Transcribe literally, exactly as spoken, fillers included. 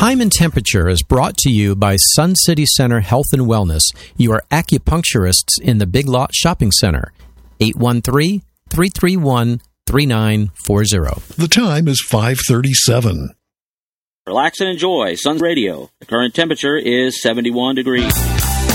Time and Temperature is brought to you by Sun City Center Health and Wellness, your acupuncturists in the Big Lot Shopping Center. eight one three, three three one, three nine four zero. The time is five thirty-seven. Relax and enjoy Sun Radio. The current temperature is seventy-one degrees.